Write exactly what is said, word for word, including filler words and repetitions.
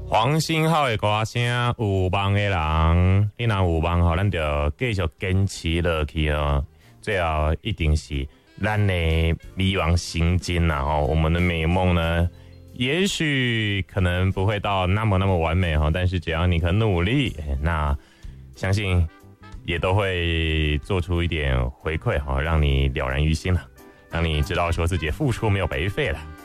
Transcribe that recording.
黄星浩的歌声，有梦的人，你若有梦吼，咱就继续坚持落去哦。最后一定是咱的美梦成真啦吼，我们的美梦呢，也许可能不会到那么那么完美哈，但是只要你肯努力，那相信也都会做出一点回馈哈，让你了然于心了，让你知道说自己付出没有白费了。